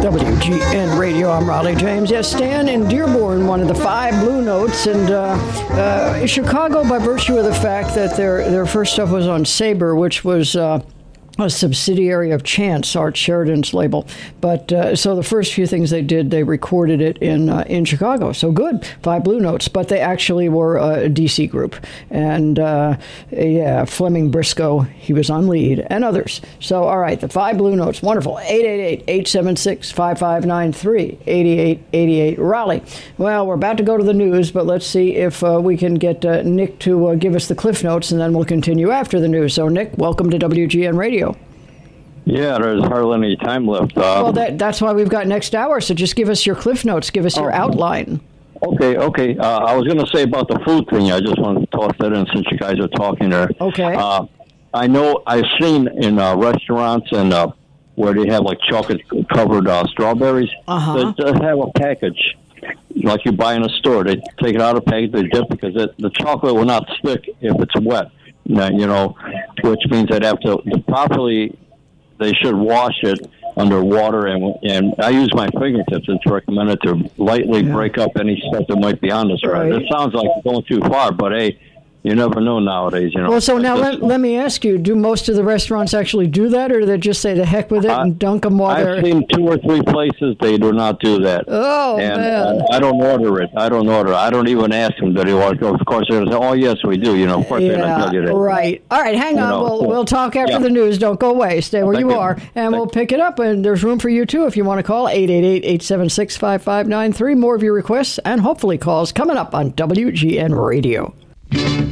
WGN Radio. I'm Raleigh James. Yes, Stan in Dearborn, one of the 5 Blue Notes, and Chicago, by virtue of the fact that their first stuff was on Sabre, which was a subsidiary of Chance, Art Sheridan's label. But so the first few things they did, they recorded it in Chicago. So good, 5 Blue Notes. But they actually were a DC group. And Fleming Briscoe, he was on lead, and others. So, all right, the 5 Blue Notes, wonderful. 888-876-5593, 8888 Raleigh. Well, we're about to go to the news, but let's see if we can get Nick to give us the Cliff Notes, and then we'll continue after the news. So, Nick, welcome to WGN Radio. Yeah, there's hardly any time left. Well, that's why we've got next hour, so just give us your Cliff Notes, give us your outline. Okay. I was going to say about the food thing. I just wanted to toss that in since you guys are talking there. Okay. I know I've seen in restaurants and where they have like chocolate-covered strawberries, they just have a package like you buy in a store. They take it out of the package, they dip because the chocolate will not stick if it's wet. Which means they'd have to properly. They should wash it under water, and I use my fingertips. It's recommended to lightly break up any stuff that might be on this. Right. It sounds like going too far, but hey, you never know nowadays. Well, so now let me ask you: do most of the restaurants actually do that, or do they just say the heck with it and dunk them while they're? I've seen 2 or 3 places they do not do that. Oh, man! I don't order it. I don't even ask them. Do they want to go? Of course, they're going to say, "Oh, yes, we do." Of course, they're not tell you that. Right. All right, hang on. We'll talk after the news. Don't go away. Stay where you are, and we'll pick it up. And there's room for you too if you want to call 888-876-5593. More of your requests and hopefully calls coming up on WGN Radio.